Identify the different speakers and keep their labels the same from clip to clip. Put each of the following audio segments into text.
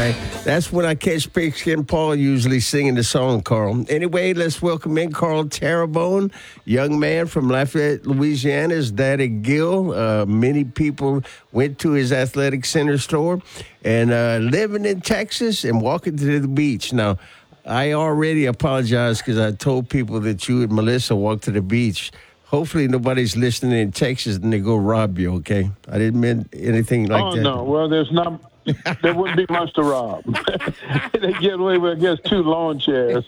Speaker 1: right. That's when I catch Pigskin Paul usually singing the song, Carl. Anyway, let's welcome in Carl Terrebonne, young man from Lafayette, Louisiana. His daddy, Gil. Many people went to his athletic center store and living in Texas and walking to the beach. Now, I already apologize because I told people that you and Melissa walked to the beach. Hopefully nobody's listening in Texas and they go rob you, okay? I didn't mean anything like that.
Speaker 2: Oh, no. Well, there wouldn't be much to rob. They get away with, I guess, 2 lawn chairs.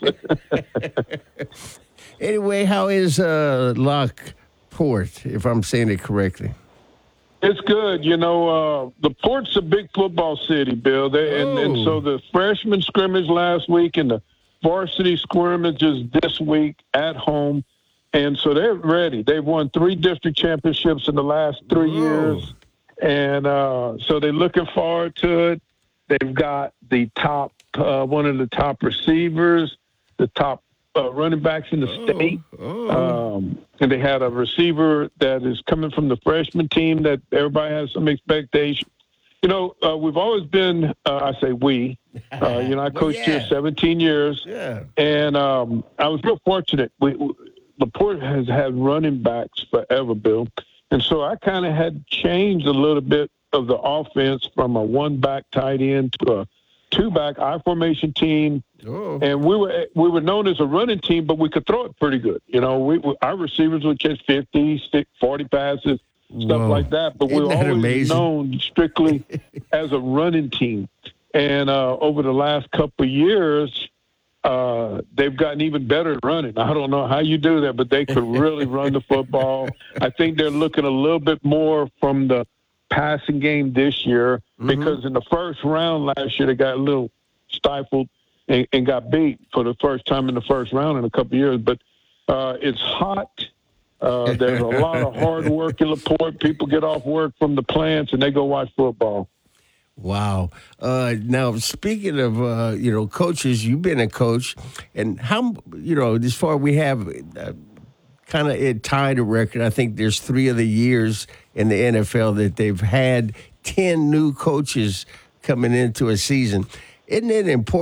Speaker 1: Anyway, how is Lockport, if I'm saying it correctly?
Speaker 2: It's good. You know, the Port's a big football city, Bill. And so the freshman scrimmage last week and the varsity scrimmages this week at home. And so they're ready. They've won 3 district championships in the last 3 years. And so they're looking forward to it. They've got the top, one of the top receivers, the top running backs in the state. And they had a receiver that is coming from the freshman team that everybody has some expectation. You know, we've always been, I say we, I coached here 17 years. Yeah. And I was real fortunate. LaPorte has had running backs forever, Bill. And so I kind of had changed a little bit of the offense from a 1-back tight end to a 2-back I-formation team. And we were known as a running team, but we could throw it pretty good. You know, our receivers would catch 50, 40 passes, stuff like that. But we were always known strictly as a running team. And over the last couple of years, they've gotten even better at running. I don't know how you do that, but they could really run the football. I think they're looking a little bit more from the passing game this year because in the first round last year, they got a little stifled and got beat for the first time in the first round in a couple of years. But it's hot. There's a lot of hard work in LaPorte. People get off work from the plants and they go watch football.
Speaker 1: Wow. Now, speaking of, coaches, you've been a coach, and how, as far we have kind of tied a record, I think there's 3 of the years in the NFL that they've had 10 new coaches coming into a season. Isn't it important?